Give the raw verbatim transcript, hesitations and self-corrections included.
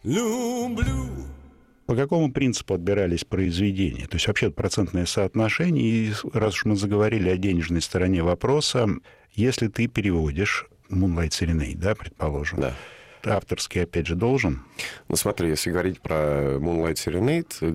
Люблю. По какому принципу отбирались произведения? То есть вообще процентное соотношение, и раз уж мы заговорили о денежной стороне вопроса, если ты переводишь Moonlight Serenade, да, предположим, Да. авторский, опять же, должен? Ну, смотри, если говорить про Moonlight Serenade,